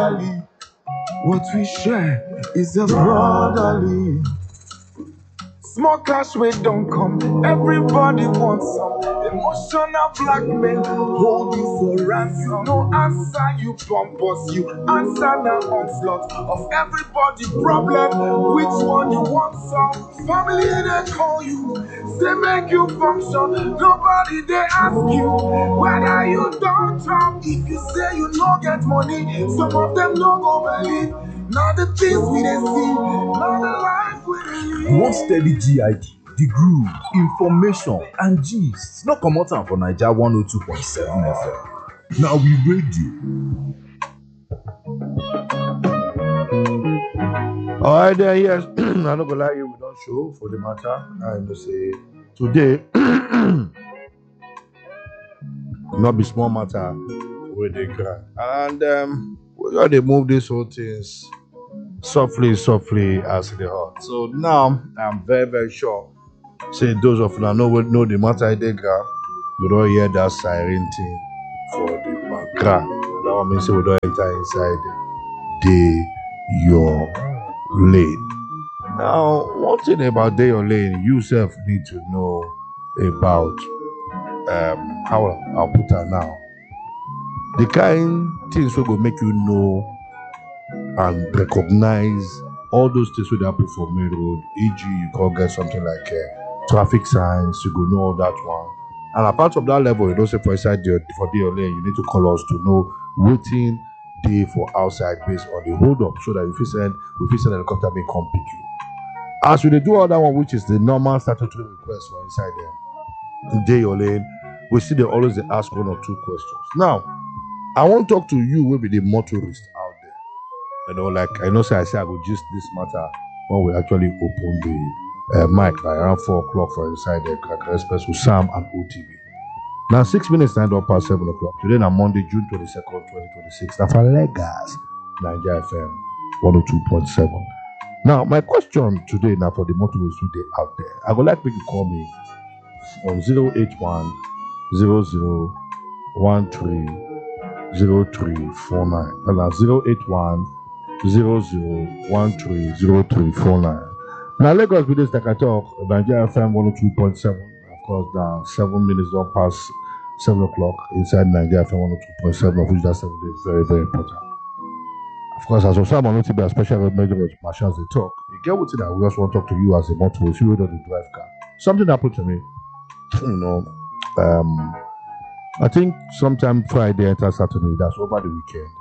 fatherly. What we share is a brotherly. Small cash we don't come, everybody wants some. Emotional blackmail, hold you for ransom. No answer, you pompous, you answer the onslaught of everybody problem. Which one you want some? Family they call you, say make you function. Nobody they ask you whether you don't chop. If you say you no get money, some of them no go believe. Now the things we they see, now the life we they live. One steady GIG, the groove, information, and gist. No come out for Naija 102.7 FM. Now we ready. Alright then, yes. I'm not gonna lie, we don't show for the matter. I know say today not be small matter where they cry. And we gotta move this whole things softly as they hot. So now I'm very, very sure. Say those of you that know the matter they grab, we don't hear that siren thing for the background. That one means we don't enter inside your lane. Now, one thing about day your lane, you self need to know about how I'll put her now. The kind things we go make you know and recognize all those things that happen for main road, e.g. you can get something like traffic signs, you go know all that one. And apart from that level, you don't say for inside for your lane, you need to call us to know waiting day for outside based on the hold up, so that if you send helicopter may come pick you. As we do all that one, which is the normal statutory request for inside them, day your lane, we see they always ask one or two questions. Now, I want to talk to you, will be the motorist out there. You know, like I know, say I will gist this matter when we actually open the mic by around 4 o'clock for inside the Kakra Express with Sam and OTV. Now 6 minutes time up past 7 o'clock. Today on Monday, June 22nd, 2026. That's for Lagos, Naija FM 102.7. Now, my question today now for the motorists today out there, I would like you to call me on 081 0013 0349. And that's 081 00130349. Now, Lagos videos that I talk, Nigeria FM 102.7. Of course, now 7 minutes don't pass 7 o'clock inside Nigeria FM 102.7, of which that 7 is very, very important. Of course, as of some on OTB, especially major machines they talk, you get what that we also want to talk to you as a motorist, you don't drive car. Something happened to me, I think sometime Friday enter Saturday, that's over the weekend.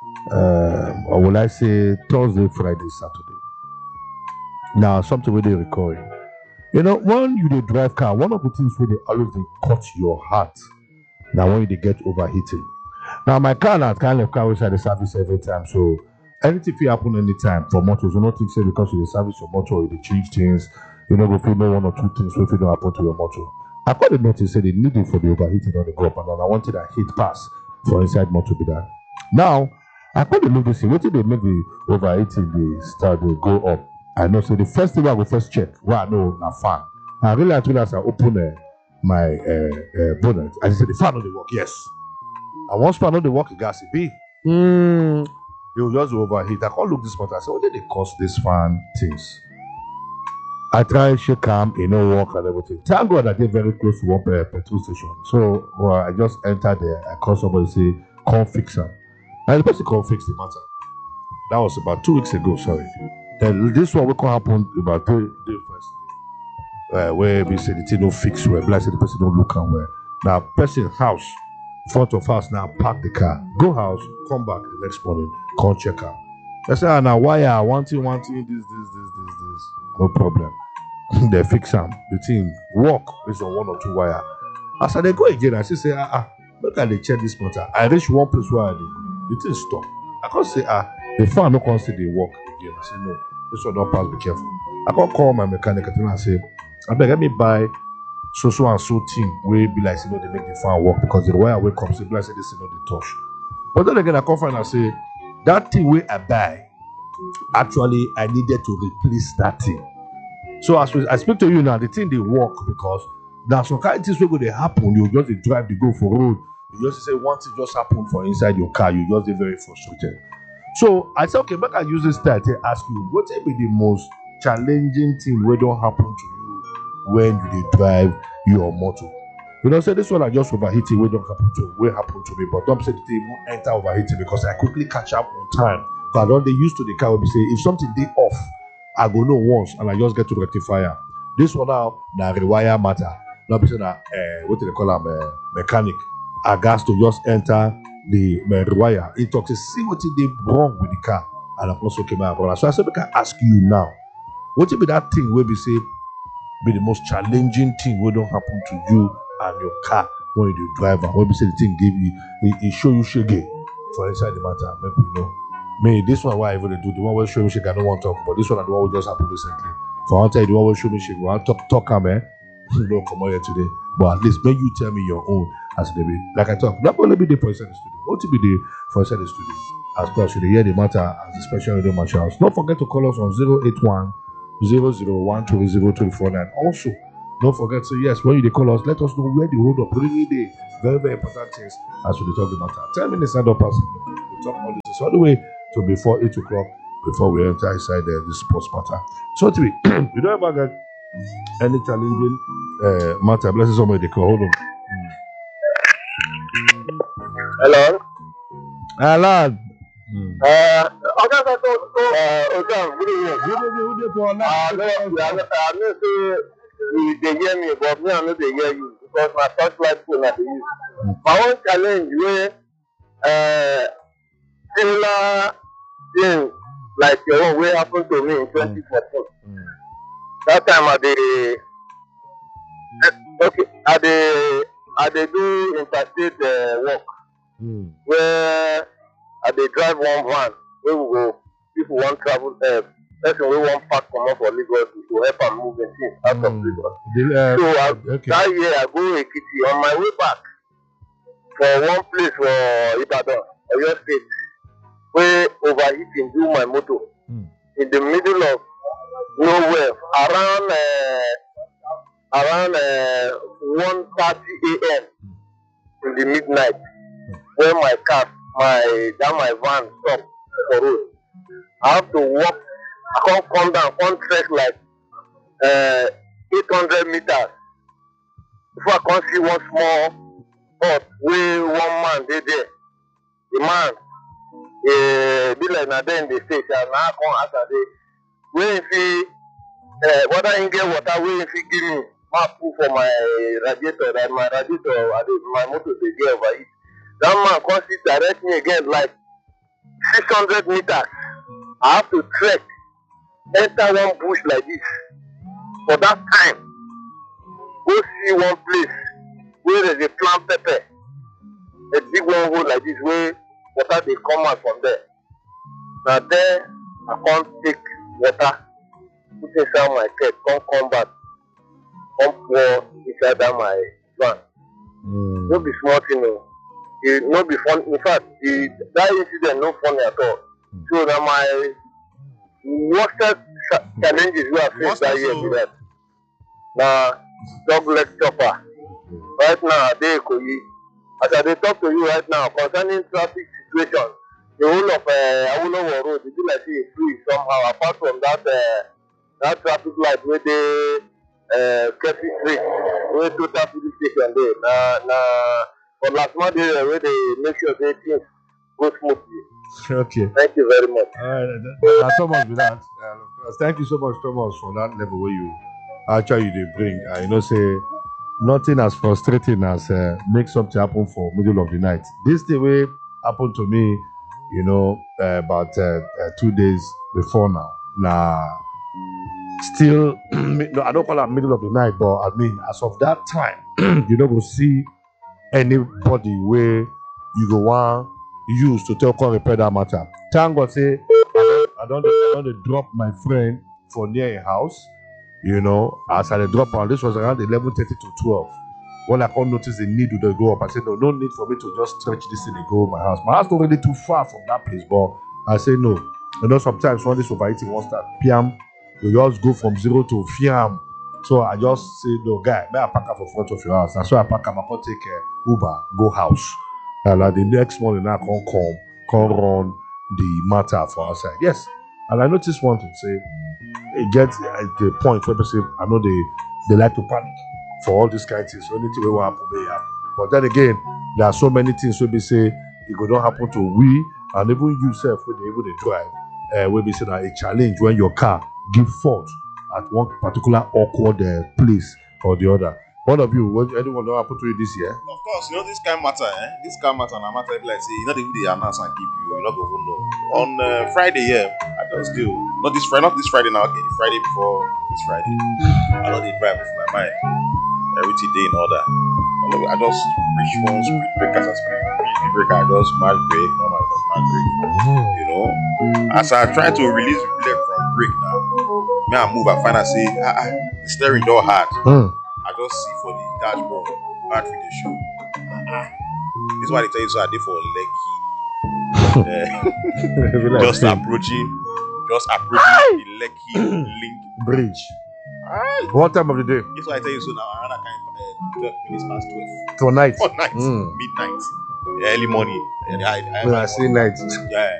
Or will I say Thursday, Friday, Saturday. Now, something where they record. You know, when you drive car, one of the things where they always cut your heart. Now, when you get overheating. Now, my car now kind of car which I service every time. So, anything can happen anytime for motors. You don't think say because you service your motor, you change things. You know, if you know one or two things, if you don't happen to your motor. I got a notice say they need it for the overheating on the go up, and then I wanted a heat pass for inside motor be that. Now, I got a notice what did they make the overheating they start to go up. I know, so the first thing I will first check, well, I know na fan. I realized when I open my bonnet, I said the fan on the work, yes. And once fan on the work, you gas it be. You just overheat. I can't look this motor. I said, what did they cost this fan things? I try shake calm, work and everything. Thank God I get very close to one petrol station. So I just entered there. I call somebody say, come fix them. And the person come fix the matter. That was about 2 weeks ago, sorry. Then this one will come happen about 3 days first. Where we say the thing don't fix well, like say the person don't look and well. Now person house, front of house now park the car, go house, come back the next morning, come check out. I say now wire, one thing, this. No problem. They fix them. The thing work based on 1 or 2 wire. As I go again, I say, look at they check this motor. I reach one place where the thing stop. I can't say, the fan no can say they work again. I say, no, this one don't pass, be careful. I can't call my mechanic and I say, I beg, let me buy so and so thing where be like, they make the fan work because the wire wake up, say, like, say, this is not the touch. But then again, I come find and say, that thing where I buy, actually, I needed to replace that thing. So as I speak to you now, the thing they work because now some kind of things will they happen. You just drive, they go for road. You just say one thing just happened for inside your car. You just get very frustrated. So I said, okay, make I use this time to ask you, what will be the most challenging thing wey don happen to you when you dey drive your motor? You know, say this one I just overheating wey happen to me, but don't say the thing even enter overheating because I quickly catch up on time. But I don dey used to the car wey be say if something dey off, I go know once and I just get to rectifier. This one now na rewire matter. Not be say na what do they call am mechanic. I gas to just enter the rewire. He talks to see what dey wrong with the car, and I also came out. So I said, make I ask you now, what be that thing wey be say be the most challenging thing wey don happen to you and your car when you dey drive am? When be say the thing give you, it show you shege for inside the matter. Make we know. Me, this one why I even dey do the one wey show me shege I don't want to talk, but this one na the one wey just happen recently. For I want tell you the one wey show me shege, I want talk am no come on here today, but at least when you tell me your own as they be like I talk, not only be the for inside the studio, what to be the for inside the studio. As course, you dey hear the matter as the special radio marshals. Don't forget to call us on 081 001 20249. Also, don't forget to yes, when you dey call us, let us know where the hold up really dey. Very, very important things as we dey talk the matter. 10 minutes and up passing. We talk all this all the way to before 8 o'clock before we enter inside the sports matter. So to be, you don't ever get any challenging matter. Bless somebody they call. Hold on. Hello. Alan. Okay, good evening. Who dey for online? I know say you dey hear me, but me I no dey hear you because my touchlight phone I dey use. My own challenge wey similar thing like your own wey happen to me in 2014. That time I dey do interstate work where I dey drive one van wey we go people wan travel person wey wan pack comot for Lagos we go help am move im things out of Lagos. So that year I go Ekiti on my way back for one place for Ibadan, Oyo State, wey overheating do my motor in the middle of nowhere around 1:30 a.m. in the midnight when my van stop for road. I have to walk, I come down, trek like 800 meters before I come see one small hut where one man dey there. The man be like na there in the state and now I come ask am say where if he whether he get water wey if he give me ma put for my radiator, that my radiator my motor dey get overheat. That man come sit direct me again like 600 meters. I have to trek, enter one bush like this. For that time, go see one place where there's a plant pepper, a big one hole like this where water dey come out from there. Now there, I can't take water, put inside my keg, come back, come pour inside that my van. No be small thing o. It no be fun. In fact, that incident no funny at all. So na my worst challenges we have faced that year be that. Na dog leg chopper. Right now I dey Ikoyi. As I dey talk to you right now concerning traffic situation, the whole of Awolowo road, it be like say e free somehow. Apart from that traffic light wey dey Kefi Street, wey total police station dey. Na for last month where they make sure say things go smoothly. Okay. Thank you very much. Thomas with that. Thank you so much, Thomas, for that level where you actually they bring. You know, say nothing as frustrating as make something happen for middle of the night. This thing way happened to me, you know, about 2 days before now. Nah, still, no, I don't call it middle of the night, but I mean, as of that time, you don't go see anybody where you go want use to tell come repair that matter. Thank God say I don't drop my friend for near a house, you know, as I drop on this was around 11:30 to 12. When I can't notice the need to go up, I said no need for me to just stretch this thing and go my house. My house not really too far from that place, but I say no. You know, sometimes when this overeating won't start, PM, you just go from 0 to fiam. So I just say, no, guy, may I park up for front of your house. And so I park up, I can take Uber, go house. And like the next morning, I come run, the matter for outside. Yes, and I noticed one thing. Say it gets at the point where people say, I know they like to panic for all these kind of things. So anything will happen, may happen. But then again, there are so many things where we say it could not happen to we and even you self when they able to drive. Where we say that a challenge when your car give fault at one particular awkward place or the other. One of you, anyone know happen to you this year? Of course, this kind of matter, This kind of matter, and matter like say, even they announce and give you, not going know. On Friday, I just do. Not this Friday now. Okay, the Friday before this Friday, I know they drive with my mind. Everything day in order. I just reach one speed breaker as a speed breaker. I just smash brake, normal smash brake. As I try to release the leg from brake now, may I move, I find I say, the steering door hard. I just see for the dashboard, battery they show. This is why they tell you so I did for Lekki. Just approaching the Lekki link bridge. What time of the day? This is why I tell you so now. Around kind 12 minutes past 12. For night. Midnight, early morning. I see night. Yeah.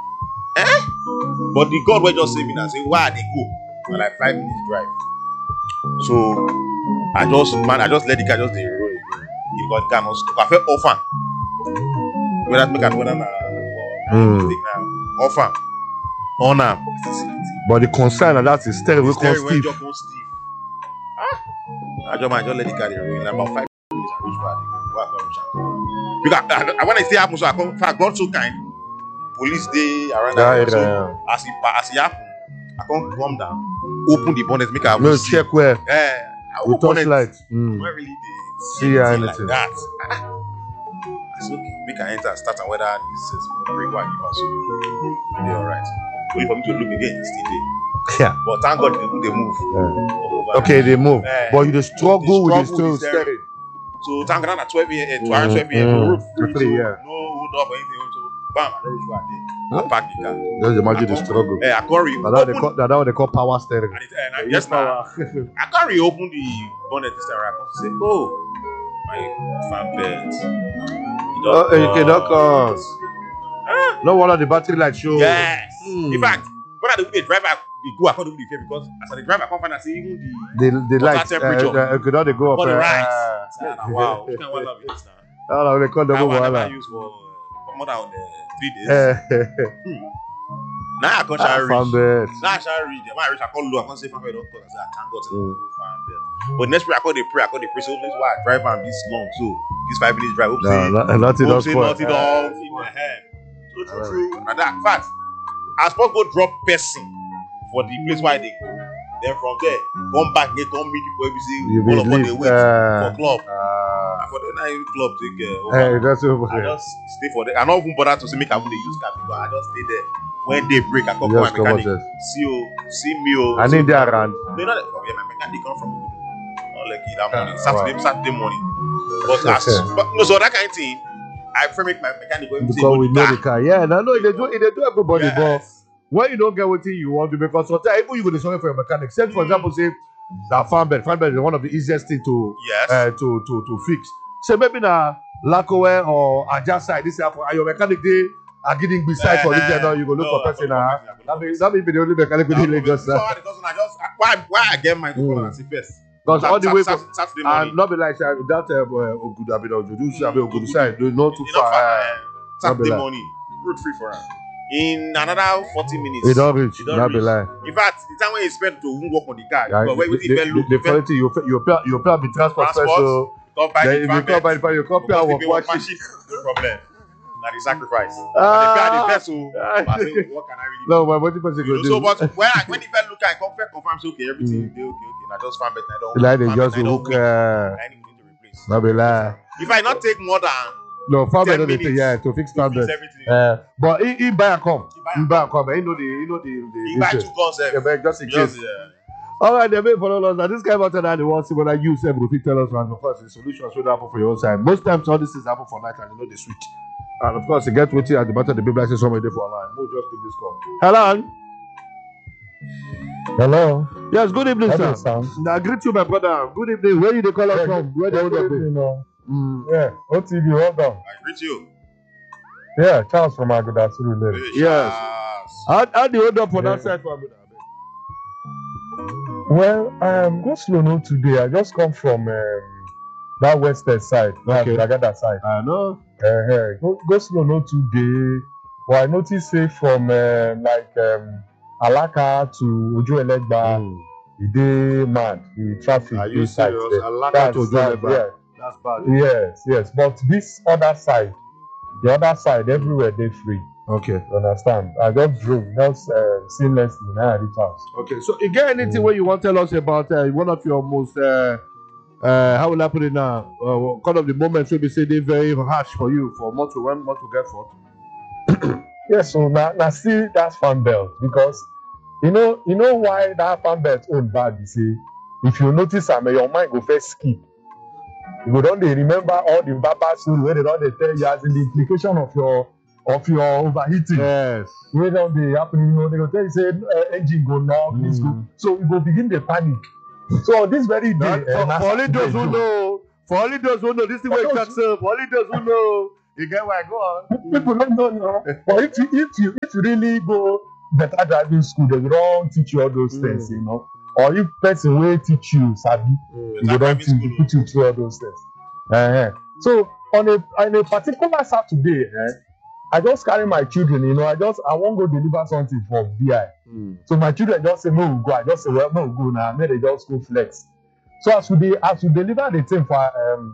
But the God will just say me now. Say why they go? For like 5 minutes drive. So I just let the car just roll again. He got the car not stop. I felt often. When I make a mistake now. Often. On now. But the concern and that is steering will come stiff. I just let the car roll. In about 5 minutes I reach where I go. Because when I say happen, so I come God so kind. Police day around that. So as it happen, I come down, open the bonnet, make a check where. We touch light. Where really they see anything like that. I said, okay, make an enter, start and whether this is break one give us. They're alright. Only for me to look again, still there. Yeah. But thank God they move. Okay, they move. But you struggle with the steering. So thank God at 12 a.m. to around 12 a.m. road free, yeah. No hold up or anything. So bam, I don't reach where I did. I park the car. Just imagine the struggle. I carry. That's what they call power steering. Yes, power. I carry open the bonnet this time. I come say, oh, my fan belt. It don't cause. No wonder the battery light show. Yes. In fact, when I do the driver, they go according to the fair because as the driver come find and see even the light temperature. Could not they go up. The right. Wow. What kind of weather is this now? No, they call them I use for more than 3 days. Now I can't read. Now I shall read. When I reach, I call low. I can't say fan belt don't call. I say I can't go to the fan belt. But next week I call the pray. So this is why I drive on this long. So this 5 minutes drive. Nothing else. Nothing off in my hand. So true. And that fact, I was supposed to go drop person for the place where they go. Then from there, come back, come meet people every single all upon the way for club. For the night club take that's over. I just stay for that. I don't even bother to make I use car because I just stay there. When they break, I come my mechanic. See me. I need that around. No, not my mechanic come from not like that morning. Saturday morning. But so that kind of thing, I prefer make my mechanic go because we know the car. Yeah, no, they do everybody, but when you don't get what you want to, because sometimes even you go to sorry for your mechanic. Say for example, say that fan belt is one of the easiest thing to fix. So maybe na Lakowe or Aja side, this happen, and your mechanic they are getting beside for this now you go look for person. That may be the only mechanic within Lagos. Why I get my phone and see first. Because all the way from Saturday morning. And not be like that Ogudu Ogudu side, not too far. Saturday morning, road free for her. In another 40 minutes. It don't reach. Not be like. In fact, the time when you spend to work on the car, the funny thing you pay the transport so then if you come by the you come pay our no problem. Now the sacrifice. The best so what can I really do? No, but what the person go do? So but when the fellow look at confirm say okay, everything is okay. I just found better. I don't like they just hook I need to replace. Not be like. If I not take more than no, farmer don't take to fix fan belt. But he buy and come. He buy and come. He know the. He buy 2 guns. Just in case. All right, they may follow us. Now this guy out there, they want to see whether you say if you tell us, and of course the solutions will happen for your own side. Most times all this things happen for night, and you know they switch. And of course, you get waiting at the bottom of the people like say somebody there for online. We'll just pick this call. Hello. Yes, good evening, sir. I greet you, my brother. Good evening. Where you they call us from? Where they hold up? Yeah, OTV, hold on. I greet you. Yeah, Charles from Aguda Surulere. Hey, Yes. Charles. How do you hold up for Yeah. that side for Abuja? Well, go slow no today. I just come from that western side, that Okay. Agada side. I know. Go slow no today. Well, I noticed say from Alaka to Ojuelegba, the day mad, the traffic Are you inside serious? there. Alaka to Ojuelegba. Yeah. That's bad. Yes. But this other side, the other side, everywhere they free. Okay. You understand? I just drove, just seamlessly now I reach house. Okay. So, you get anything where you want to tell us about one of your most how will I put it now? Kind of the moments where we say they're very harsh for you for motor when motor get fault. Yes, so now see that's fan belt because you know why that fan belt own bad. You see, if you notice, your mind go first skip. You go don't remember all the baba story where they don't tell you as in the implication of your overheating. Yes. Where don't they happen? They go tell you say engine go knock, this go. So you go begin the panic. So this very day, For only those who know, this is where you talk so. For only those who know, you get where I go on. People don't know now. But if you really go better driving school, they will don't teach you all those things, you know. Or if person will teach you, sabi, you go don't put you through all those things. So on a particular Saturday, I just carry my children, you know. I won't go deliver something for BI. So my children just say no, we go. I just say well, no, we go now. Maybe they just go flex. So as we deliver the thing for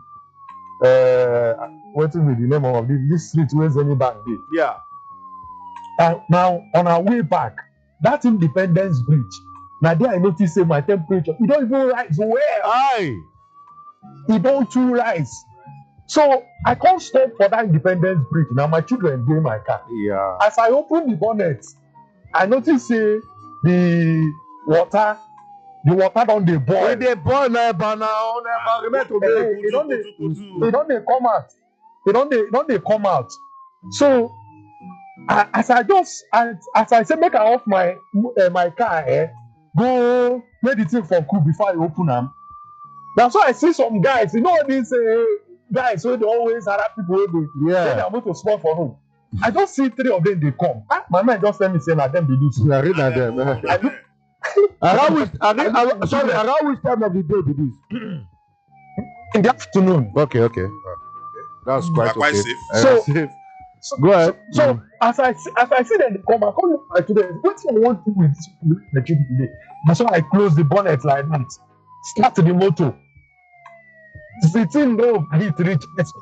waiting with the name of this street where Zenny Bank dey. Yeah. Now on our way back, that Independence Bridge. Now there I notice say my temperature, it don't even rise well. Aye. It don't too rise. So I can't stop for that Independence Bridge. Now my children dey in my car. Yeah. As I open the bonnet, I notice say the water don dey boil. When they boil na environment to They don dey come out. They don dey come out. So as I say make I off my car, go make the thing for cool before I open am. That's why I see some guys, you know these guys wey dey always harass people wey go their motor spoil for road. I just see 3 of them dey come. My mind just tell me say na them be this. Na read na them. I look Around which time of the day be this? in the afternoon. Okay. That's quite Quite okay. safe. Safe. Go ahead. So as I see them dey come, I come look my children. Wetin I wan do with the children today? That's why I close the bonnet like that. Start the motor. The thing no overheat reach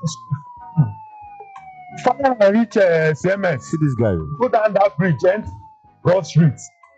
fire I reach CMS. See this guy. Go down that bridge and Broad Street.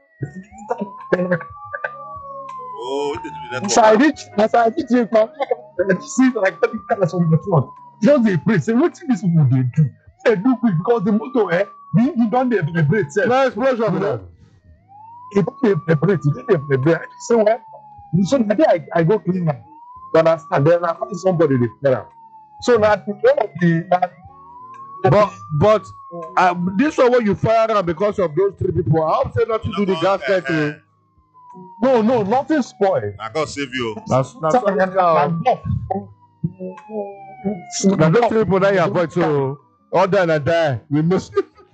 Oh, what did you do that As I reach it, see like 30 cars on the front. Just dey pray. Say wetin dis people dey do? Say do quick because the motor the engine don dey vibrate sef. No explosion. Man. E don dey vibrate. I say well, so na there I go clean am. You understand? Then I find somebody dey clear am. So na one of the But this one when you fire am because of those 3 people, I hope say nothing to the gas tank. no, nothing spoil. I God save you. That's those 3 people that you avoid so all die and die. We miss.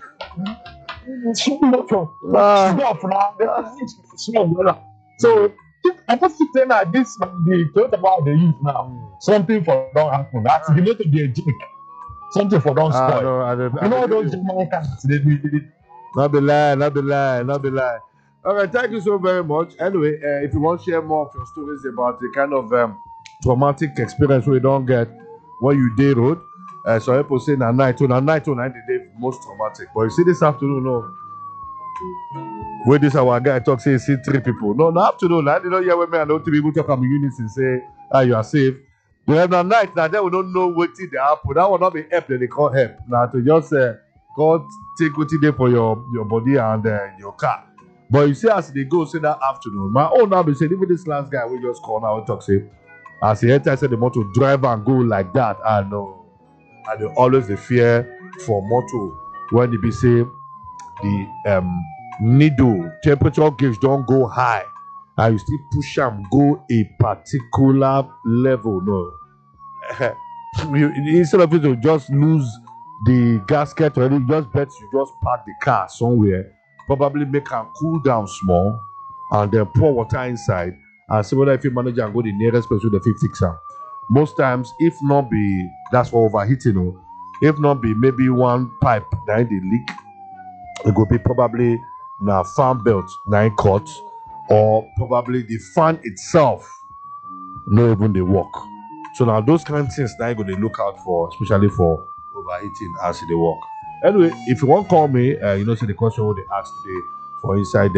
So I just keep saying that this the Toyota about the youth now. Something for don't happen. That's the motor dey jake. Something for don't spoil. You know those German cars they Not the lie. All right, thank you so very much. Anyway, if you want to share more of your stories about the kind of traumatic experience we don't get when you day road, so people say na night the day most traumatic. But you see this afternoon, no. Where this our guy talk say see 3 people. No afternoon. I didn't hear when me and the 3 people talk am unison say you are safe. But na night now then we don't know what they happen. That will not be help. They call help. Now to just go take what they for your body and your car. But you see as they go say that afternoon, my own now be saying even this last guy we just call now and talk say as he enter say the motor drive and go like that. I know. And they always the fear for motor when they be say the needle temperature gauge don't go high and you still push am go a particular level. No. Instead of it to just lose the gasket already, just bet you just park the car somewhere, probably make am cool down small, and then pour water inside and see whether if you manage and go the nearest place with the fit fix am. Most times, if not be, that's for overheating, oh, if not be maybe one pipe that dey leak, it go be probably na fan belt na im cut, or probably the fan itself no even dey work. So now those kind of things now you go dey look out for, especially for overheating as e dey work. Anyway, if you want call me, you know, say the question wey they ask today for inside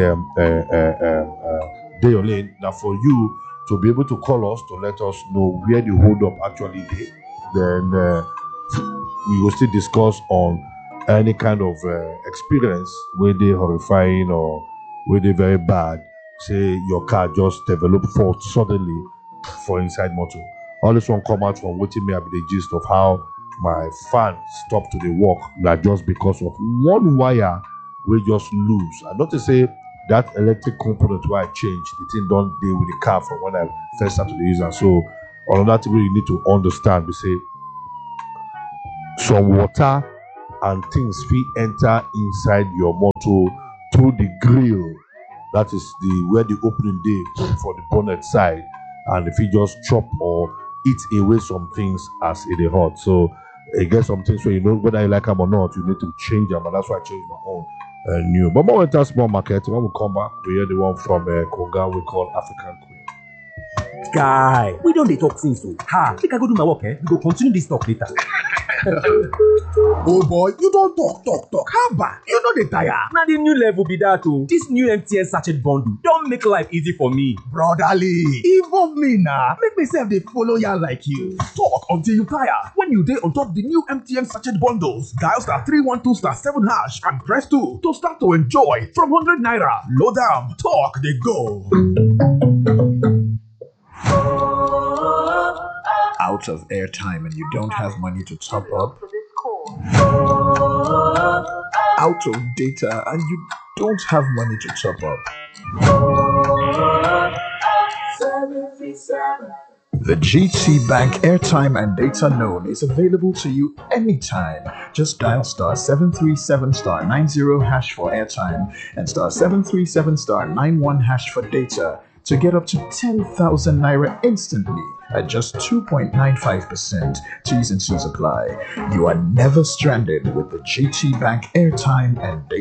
Dey Your Lane, now for you to be able to call us to let us know where the hold up actually dey. Then we will still discuss on any kind of experience where they horrifying or where they very bad. Say your car just develop fault suddenly for inside motor. All this one come out from wetin me I be the gist of how my fan stopped to the work, like just because of one wire we just lose. I notice say that electric component where I changed, the thing don't deal with the car from when I first started to use it. So another thing you need to understand, we say some water and things fit enter inside your motor through the grill. That is the where the opening day for the bonnet side, and if you just chop or eat away some things as it is hot. So it gets some things where you know whether you like them or not, you need to change them, and that's why I changed my own new. But more enter small market. When we come back, we hear the one from Konga we call African Queen. Guy, we don't dey talk since so. Ha, make I go do my work, eh? We go continue this talk later. Oh boy, you don't talk. How bad? You know the tire. Now the new level be that too. This new MTN sachet bundle don't make life easy for me. Brotherly, involve me now. Make myself they follow ya like you. Talk until you tire. When you dey on top the new MTN sachet bundles, dial *312*7# and press 2 to start to enjoy from 100 naira. Load down, talk they go. Out of airtime and you don't have money to top up? Out of data and you don't have money to top up? The GT Bank airtime and data loan is available to you anytime. Just dial *737*90# for airtime and *737*91# for data to get up to 10,000 naira instantly at just 2.95%. T's and C's apply. You are never stranded with the GT Bank airtime and data.